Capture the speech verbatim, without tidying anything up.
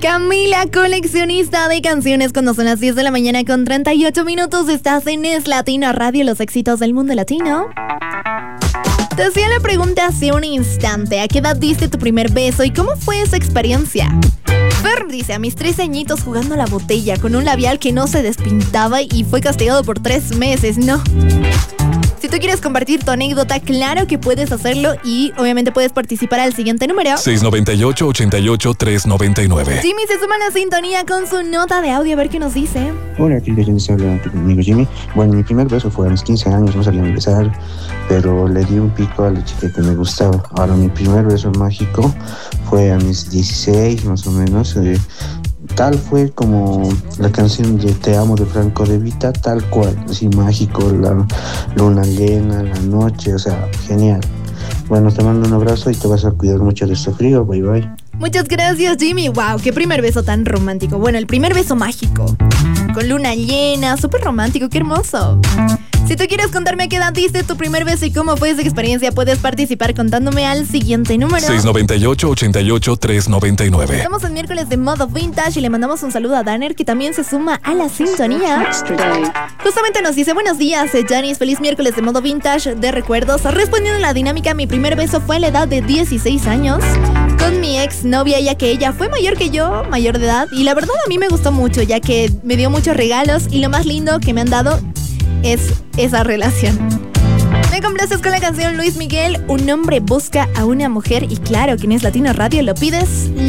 Camila, coleccionista de canciones, cuando son las diez de la mañana con treinta y ocho minutos, estás en Es Latino Radio, los éxitos del mundo latino. Te hacía la pregunta hace un instante, ¿a qué edad diste tu primer beso y cómo fue esa experiencia? Fer dice, a mis tres añitos jugando a la botella con un labial que no se despintaba y fue castigado por tres meses, ¿no? Si tú quieres compartir tu anécdota, claro que puedes hacerlo y obviamente puedes participar al siguiente número. seis nueve ocho, ocho ocho, tres nueve nueve. Jimmy se suma a la sintonía con su nota de audio, a ver qué nos dice. Hola, aquí de Jenny, habla tu amigo Jimmy. Bueno, mi primer beso fue a mis quince años, no sabía besar, pero le di un pico a la chica que me gustaba. Ahora, mi primer beso mágico fue a mis dieciséis, más o menos. Eh, Tal fue como la canción de Te Amo de Franco De Vita, tal cual, así mágico, la luna llena, la noche, o sea, genial. Bueno, te mando un abrazo y te vas a cuidar mucho de este frío, bye bye. Muchas gracias, Jimmy. Wow, qué primer beso tan romántico. Bueno, el primer beso mágico, con luna llena, súper romántico, qué hermoso. Si tú quieres contarme a qué edad diste tu primer beso y cómo fue esa experiencia, puedes participar contándome al siguiente número. seis nueve ocho, ocho ocho, tres nueve nueve. Estamos en miércoles de modo vintage y le mandamos un saludo a Danner, que también se suma a la sintonía. Justamente nos dice, buenos días, Janice, feliz miércoles de modo vintage de recuerdos. Respondiendo a la dinámica, mi primer beso fue a la edad de dieciséis años con mi ex novia, ya que ella fue mayor que yo, mayor de edad, y la verdad a mí me gustó mucho, ya que me dio muchos regalos y lo más lindo que me han dado es esa relación. Me complaces con la canción Luis Miguel, Un hombre busca a una mujer, y claro que en Es Latino Radio lo pides.